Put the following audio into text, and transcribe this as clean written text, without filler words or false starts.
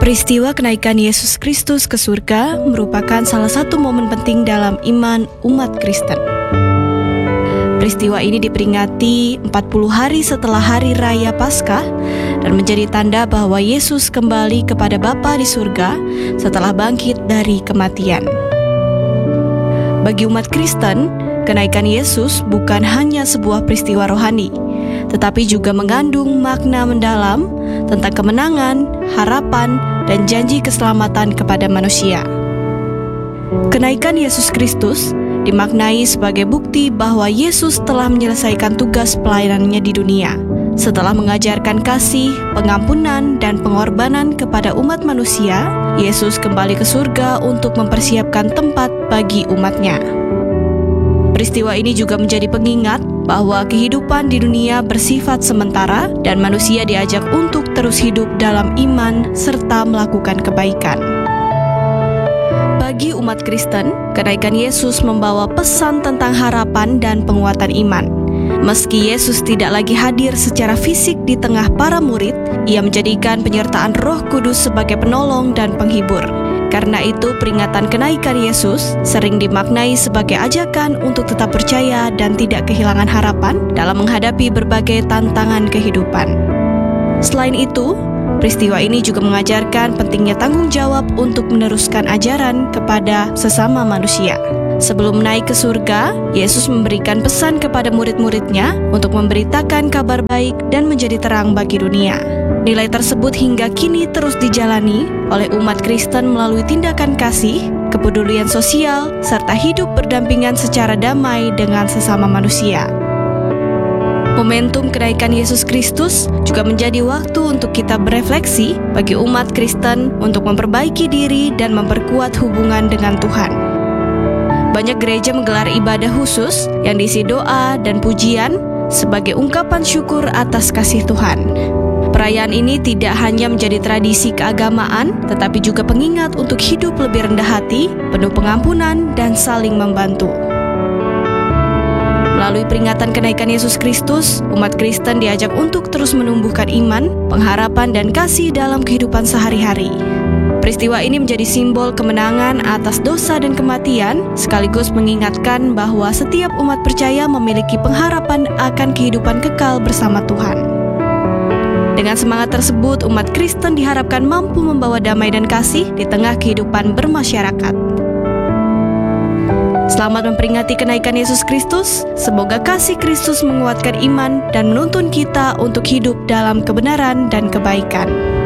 Peristiwa kenaikan Yesus Kristus ke surga merupakan salah satu momen penting dalam iman umat Kristen. Peristiwa ini diperingati 40 hari setelah hari raya Paskah dan menjadi tanda bahwa Yesus kembali kepada Bapa di surga setelah bangkit dari kematian. Bagi umat Kristen, kenaikan Yesus bukan hanya sebuah peristiwa rohani, tetapi juga mengandung makna mendalam tentang kemenangan, harapan, dan janji keselamatan kepada manusia. Kenaikan Yesus Kristus dimaknai sebagai bukti bahwa Yesus telah menyelesaikan tugas pelayanannya di dunia. Setelah mengajarkan kasih, pengampunan, dan pengorbanan kepada umat manusia, Yesus kembali ke surga untuk mempersiapkan tempat bagi umatnya. Peristiwa ini juga menjadi pengingat bahwa kehidupan di dunia bersifat sementara dan manusia diajak untuk terus hidup dalam iman serta melakukan kebaikan. Bagi umat Kristen, kenaikan Yesus membawa pesan tentang harapan dan penguatan iman. Meski Yesus tidak lagi hadir secara fisik di tengah para murid, Ia menjadikan penyertaan Roh Kudus sebagai penolong dan penghibur. Karena itu, peringatan kenaikan Yesus sering dimaknai sebagai ajakan untuk tetap percaya dan tidak kehilangan harapan dalam menghadapi berbagai tantangan kehidupan. Selain itu, peristiwa ini juga mengajarkan pentingnya tanggung jawab untuk meneruskan ajaran kepada sesama manusia. Sebelum naik ke surga, Yesus memberikan pesan kepada murid-muridnya untuk memberitakan kabar baik dan menjadi terang bagi dunia. Nilai tersebut hingga kini terus dijalani oleh umat Kristen melalui tindakan kasih, kepedulian sosial, serta hidup berdampingan secara damai dengan sesama manusia. Momentum kenaikan Yesus Kristus juga menjadi waktu untuk kita berefleksi bagi umat Kristen untuk memperbaiki diri dan memperkuat hubungan dengan Tuhan. Banyak gereja menggelar ibadah khusus yang diisi doa dan pujian sebagai ungkapan syukur atas kasih Tuhan. Perayaan ini tidak hanya menjadi tradisi keagamaan, tetapi juga pengingat untuk hidup lebih rendah hati, penuh pengampunan, dan saling membantu. Melalui peringatan kenaikan Yesus Kristus, umat Kristen diajak untuk terus menumbuhkan iman, pengharapan, dan kasih dalam kehidupan sehari-hari. Peristiwa ini menjadi simbol kemenangan atas dosa dan kematian, sekaligus mengingatkan bahwa setiap umat percaya memiliki pengharapan akan kehidupan kekal bersama Tuhan. Dengan semangat tersebut, umat Kristen diharapkan mampu membawa damai dan kasih di tengah kehidupan bermasyarakat. Selamat memperingati kenaikan Yesus Kristus. Semoga kasih Kristus menguatkan iman dan menuntun kita untuk hidup dalam kebenaran dan kebaikan.